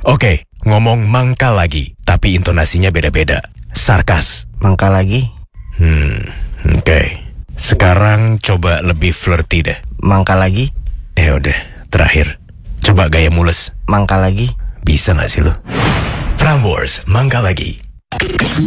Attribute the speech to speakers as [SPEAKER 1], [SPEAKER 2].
[SPEAKER 1] Oke, ngomong mangkal lagi, tapi intonasinya beda-beda. Sarkas.
[SPEAKER 2] Mangkal lagi?
[SPEAKER 1] Oke. Sekarang coba lebih flirty deh.
[SPEAKER 2] Mangkal lagi?
[SPEAKER 1] Udah, terakhir. Coba gaya mules.
[SPEAKER 2] Mangkal lagi?
[SPEAKER 1] Bisa gak sih lo? Prambors, mangkal lagi.